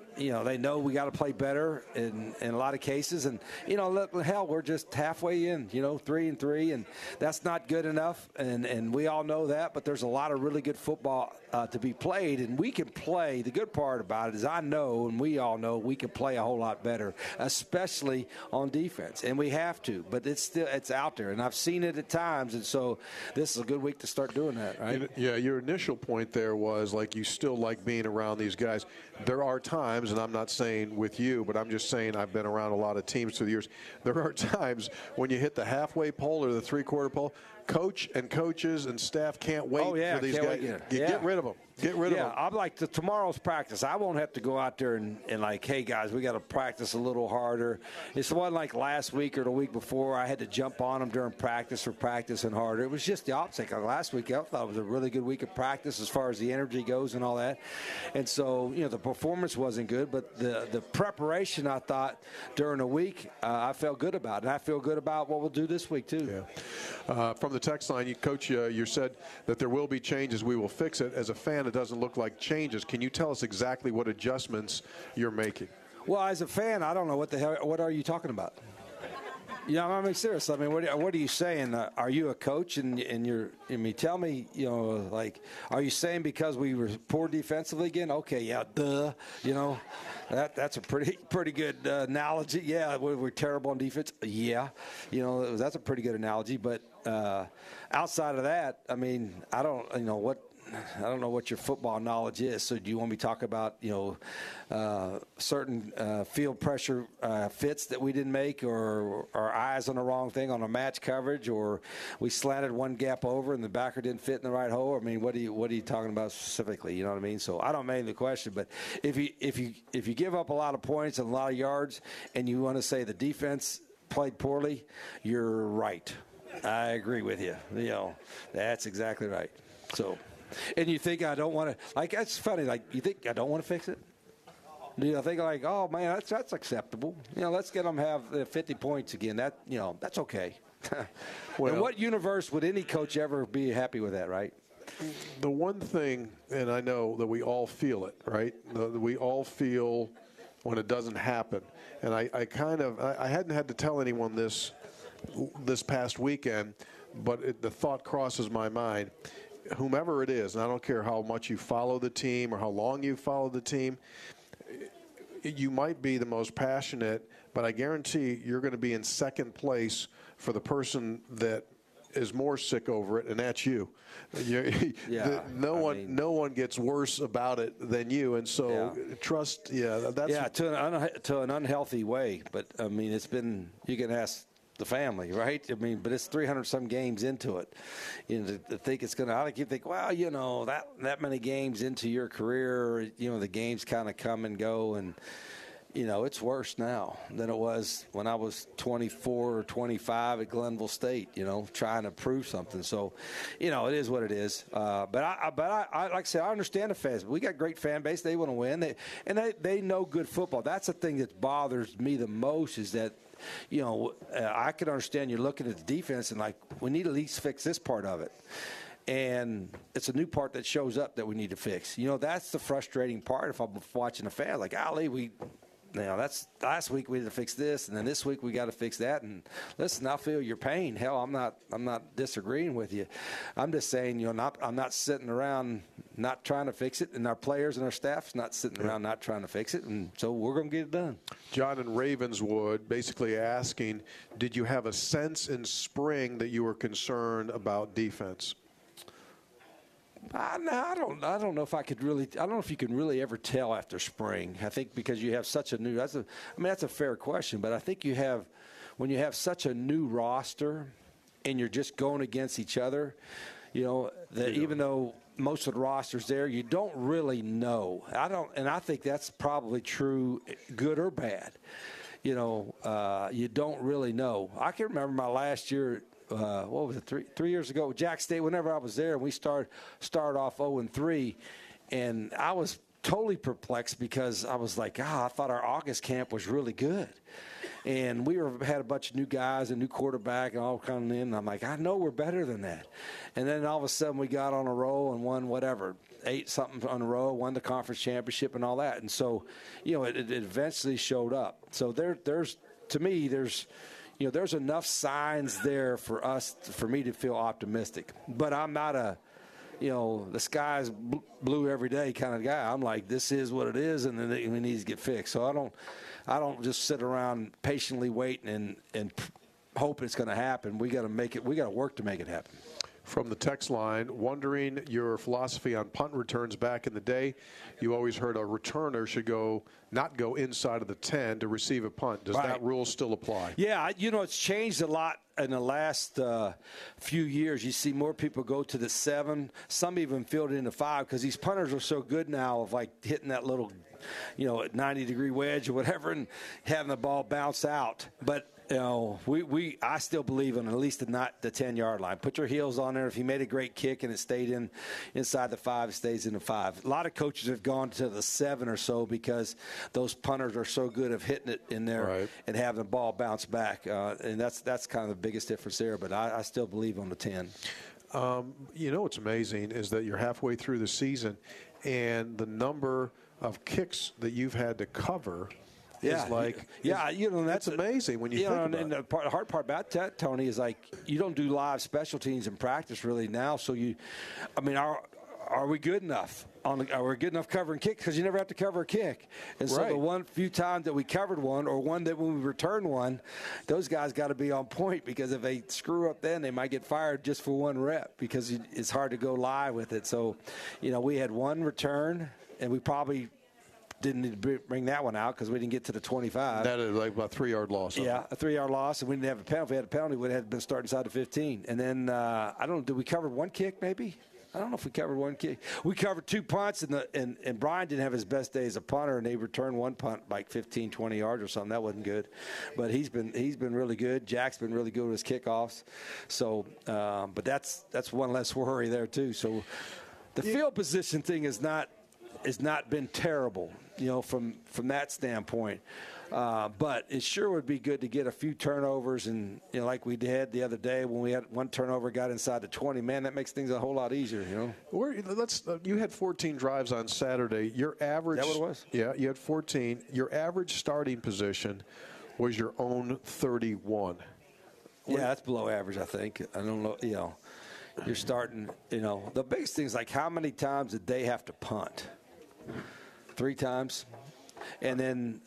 know we got to play better in a lot of cases, and hell, we're just halfway in, 3-3, and that's not good enough, and we all know that. But there's a lot of really good football to be played, and we can play. The good part about it is I know, and we all know, we can play a whole lot better, especially on defense, and we have to. But it's out there, and I've seen it at times, and so this is a good week to start doing that, right? Yeah, your initial point there was like you still like being around these guys. There are times, and I'm not saying with you, but I'm just saying I've been around a lot of teams through the years. There are times when you hit the halfway pole or the three-quarter pole, coach and coaches and staff can't wait for these guys. Get rid of them. Get rid of them. I'm like, tomorrow's practice, I won't have to go out there and like, hey, guys, we got to practice a little harder. It's one like last week or the week before I had to jump on them during practice for practicing harder. It was just the opposite. Last week, I thought it was a really good week of practice as far as the energy goes and all that. And so, the performance wasn't good, but the preparation, I thought, during the week, I felt good about. And I feel good about what we'll do this week, too. Yeah. From the text line, Coach, you said that there will be changes. We will fix it. As a fan, it doesn't look like changes. Can you tell us exactly what adjustments you're making? Well, as a fan, I don't know what are you talking about? I'm serious. I mean, what are you saying? Are you a coach and tell me, are you saying because we were poor defensively again? Okay, yeah, duh. That's a pretty good analogy. Yeah, we're terrible on defense. Yeah, that's a pretty good analogy. But outside of that, I mean, I don't know what your football knowledge is. So do you want me to talk about, certain field pressure fits that we didn't make, or our eyes on the wrong thing on a match coverage, or we slanted one gap over and the backer didn't fit in the right hole? I mean, what are you talking about specifically? You know what I mean? So I don't mean the question, but if you give up a lot of points and a lot of yards and you want to say the defense played poorly, you're right. I agree with you. That's exactly right. So. And you think I don't want to, like, that's funny, like, you think I don't want to fix it? Do you think, like, oh, man, that's acceptable? Let's get them to have 50 points again. That's okay. In what universe would any coach ever be happy with that, right? the one thing, and I know that we all feel it, right? We all feel when it doesn't happen. And I hadn't had to tell anyone this past weekend, but the thought crosses my mind. Whomever it is, and I don't care how much you follow the team or how long you follow the team, you might be the most passionate, but I guarantee you're going to be in second place for the person that is more sick over it, and that's you. No one gets worse about it than you, and so trust. That's to an unhealthy way. But I mean, it's been. You can ask the family, right? I mean, but it's 300 some games into it. You know, to think it's going to. I think you think, well, you know, that many games into your career, you know, the games kind of come and go, and you know, it's worse now than it was when I was 24 or 25 at Glenville State, you know, trying to prove something. So, you know, it is what it is. But I like I said, I understand the fans. We got great fan base. They want to win. They know good football. That's the thing that bothers me the most is that, you know, I can understand you're looking at the defense and, like, we need to at least fix this part of it. And it's a new part that shows up that we need to fix. You know, that's the frustrating part if I'm watching a fan. Like, golly, that's last week we had to fix this, and then this week we got to fix that. And listen, I feel your pain. Hell, I'm not disagreeing with you. I'm just saying, you know, I'm not sitting around not trying to fix it, and our players and our staff's not sitting around not trying to fix it, and so we're going to get it done. John in Ravenswood basically asking, did you have a sense in spring that you were concerned about defense? I don't know if I could really. I don't know if you can really ever tell after spring. I think because you have such a new. That's a fair question, but I think when you have such a new roster, and you're just going against each other, you know, even though most of the roster's there, you don't really know. And I think that's probably true, good or bad. You know, you don't really know. I can remember my last year. What was it, 3 years ago? Jack State, whenever I was there, we started off 0-3, and I was totally perplexed because I was like, I thought our August camp was really good. And we had a bunch of new guys, a new quarterback, and all coming in. And I'm like, I know we're better than that. And then all of a sudden we got on a roll and won 8-something on a row, won the conference championship and all that. And so, you know, it eventually showed up. So there's you know, there's enough signs there for me to feel optimistic. But I'm not the sky's blue every day kind of guy. I'm like, this is what it is, and then it needs to get fixed. So I don't just sit around patiently waiting and hope it's going to happen. We got to make it. We got to work to make it happen. From the text line, wondering your philosophy on punt returns back in the day. You always heard a returner should not go inside of the 10 to receive a punt. Does that rule still apply? Yeah, you know, it's changed a lot in the last few years. You see more people go to the 7. Some even field it into 5 because these punters are so good now of, like, hitting that little, you know, 90-degree wedge or whatever and having the ball bounce out. But you know, I still believe in at least the 10-yard line. Put your heels on there. If you made a great kick and it stayed inside the 5, it stays in the 5. A lot of coaches have gone to the 7 or so because those punters are so good at hitting it in there and having the ball bounce back. And that's kind of the biggest difference there. But I still believe on the 10. You know what's amazing is that you're halfway through the season, and the number of kicks that you've had to cover – you know, that's amazing when you think about it. And the hard part about that, Tony, is like you don't do live special teams in practice really now. So are we good enough? Are we good enough covering kick? Because you never have to cover a kick. And so the few times that we covered one, or one that when we returned one, those guys got to be on point because if they screw up, then they might get fired just for one rep because it's hard to go live with it. So, you know, we had one return, and we probably didn't need to bring that one out because we didn't get to the 25. That is like about a 3-yard loss. Yeah, a 3-yard loss, and we didn't have a penalty. If we had a penalty, we'd have been starting inside the 15. And then, I don't know, did we cover one kick maybe? I don't know if we covered one kick. We covered 2 punts, and Brian didn't have his best day as a punter, and they returned one punt like 15, 20 yards or something. That wasn't good. But he's been really good. Jack's been really good with his kickoffs. So, but that's one less worry there too. So the field position thing has not been terrible, you know, from that standpoint. But it sure would be good to get a few turnovers, and like we did the other day when we had one turnover, got inside the 20. Man, that makes things a whole lot easier. You had 14 drives on Saturday. Your average. Is that what it was? Yeah, you had 14. Your average starting position was your own 31. Yeah, that's below average, I think. I don't know. You're starting. The biggest thing is like how many times did they have to punt? 3 times, and then.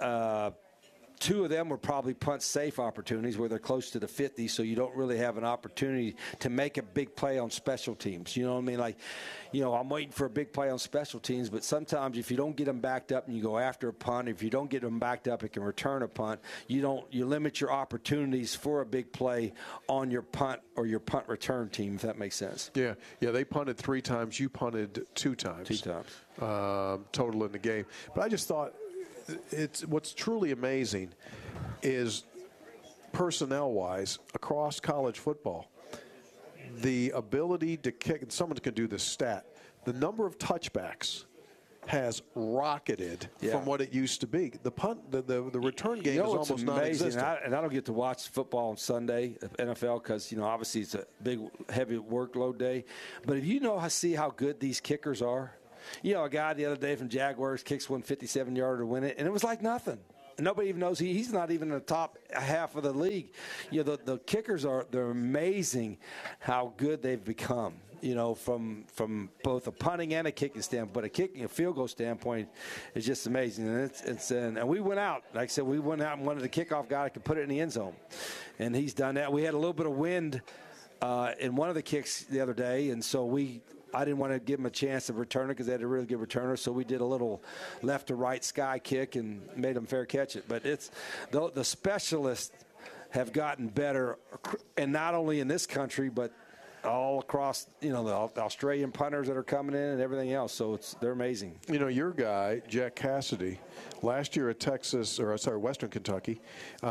2 of them were probably punt-safe opportunities where they're close to the 50, so you don't really have an opportunity to make a big play on special teams. You know what I mean? Like, I'm waiting for a big play on special teams, but sometimes if you don't get them backed up and you go after a punt, if you don't get them backed up and can return a punt, you limit your opportunities for a big play on your punt or your punt return team, if that makes sense. Yeah, they punted 3 times. You punted 2 times. 2 times. Total in the game. But I just thought, what's truly amazing is personnel-wise across college football, the ability to kick, and someone can do this stat, the number of touchbacks has rocketed from what it used to be. The punt, the return game is almost non-existent. And I don't get to watch football on Sunday, NFL, because obviously it's a big, heavy workload day. But if see how good these kickers are. A guy the other day from Jaguars kicks one 57-yarder to win it, and it was like nothing. And nobody even knows he's not even in the top half of the league. The kickers they're amazing how good they've become. From both a punting and a kicking standpoint, but a kicking, a field goal standpoint is just amazing. And and we went out, like I said, and wanted the kickoff guy that could put it in the end zone, and he's done that. We had a little bit of wind in one of the kicks the other day, and so I didn't want to give him a chance to return it because they had a really good returner, so we did a little left to right sky kick and made them fair catch it. But it's the specialists have gotten better, and not only in this country, but all across, the Australian punters that are coming in and everything else. So they're amazing. Your guy, Jack Cassidy, last year at Western Kentucky,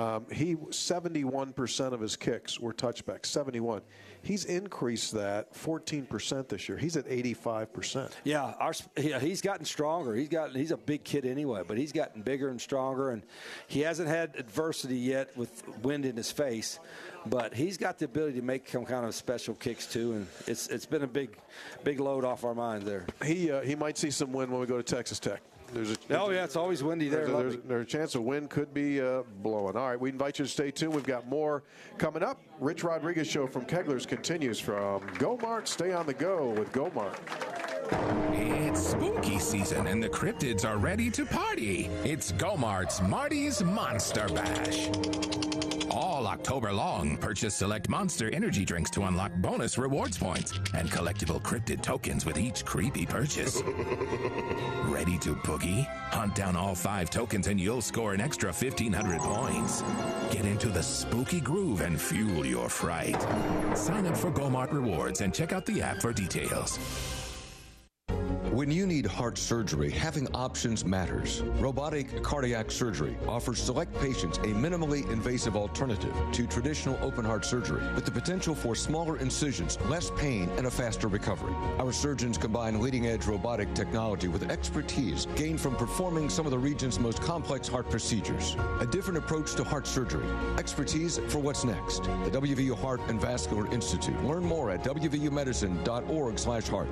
71% of his kicks were touchbacks, 71. He's increased that 14% this year. He's at 85%. Yeah, he's gotten stronger. He's a big kid anyway, but he's gotten bigger and stronger, and he hasn't had adversity yet with wind in his face, but he's got the ability to make some kind of special kicks too, and it's been a big load off our minds there. He might see some wind when we go to Texas Tech. It's always windy there. There's a chance of wind could be blowing. All right, we invite you to stay tuned. We've got more coming up. Rich Rodriguez Show from Kegler's continues from Go-Mart. Stay on the go with Go-Mart. It's spooky season and the cryptids are ready to party. It's Go-Mart's Marty's Monster Bash. All October long, purchase select Monster energy drinks to unlock bonus rewards points and collectible cryptid tokens with each creepy purchase. Ready to boogie? Hunt down all 5 tokens and you'll score an extra 1,500 points. Get into the spooky groove and fuel your fright. Sign up for Go-Mart Rewards and check out the app for details. When you need heart surgery, having options matters. Robotic cardiac surgery offers select patients a minimally invasive alternative to traditional open heart surgery, with the potential for smaller incisions, less pain, and a faster recovery. Our surgeons combine leading-edge robotic technology with expertise gained from performing some of the region's most complex heart procedures. A different approach to heart surgery. Expertise for what's next. The WVU Heart and Vascular Institute. Learn more at wvumedicine.org/heart.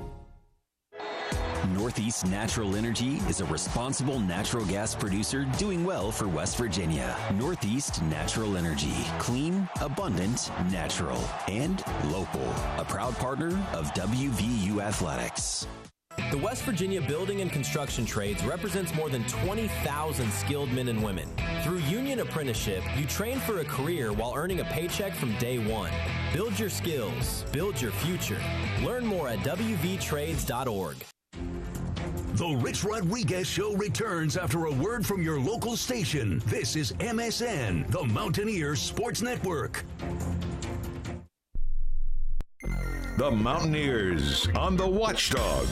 Northeast Natural Energy is a responsible natural gas producer doing well for West Virginia. Northeast Natural Energy. Clean, abundant, natural, and local. A proud partner of WVU Athletics. The West Virginia Building and Construction Trades represents more than 20,000 skilled men and women. Through union apprenticeship, you train for a career while earning a paycheck from day one. Build your skills. Build your future. Learn more at wvtrades.org. The Rich Rodriguez Show returns after a word from your local station. This is MSN, the Mountaineers Sports Network. The Mountaineers on the Watchdog.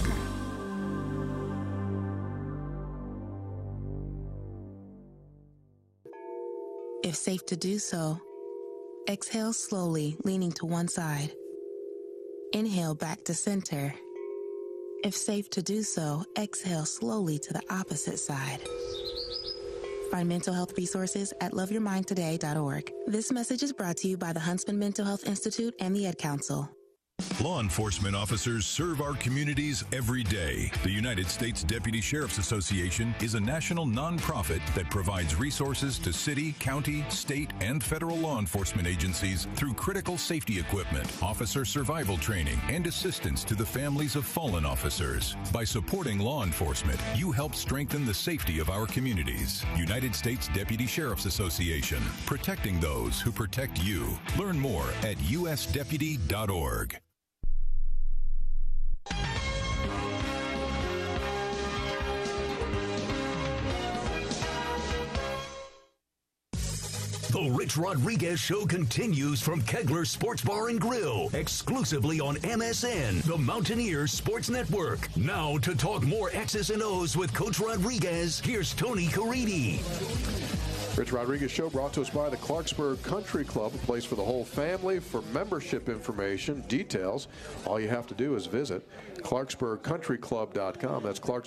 If safe to do so, exhale slowly, leaning to one side. Inhale back to center. If safe to do so, exhale slowly to the opposite side. Find mental health resources at loveyourmindtoday.org. This message is brought to you by the Huntsman Mental Health Institute and the Ad Council. Law enforcement officers serve our communities every day. The United States Deputy Sheriff's Association is a national nonprofit that provides resources to city, county, state, and federal law enforcement agencies through critical safety equipment, officer survival training, and assistance to the families of fallen officers. By supporting law enforcement, you help strengthen the safety of our communities. United States Deputy Sheriff's Association, protecting those who protect you. Learn more at usdeputy.org. The Rich Rodriguez Show continues from Kegler Sports Bar and Grill, exclusively on MSN, the Mountaineers Sports Network. Now to talk more X's and O's with Coach Rodriguez, here's Tony Caridi. Rich Rodriguez Show brought to us by the Clarksburg Country Club, a place for the whole family. For membership information, details, all you have to do is visit ClarksburgCountryClub.com. That's Clarksburg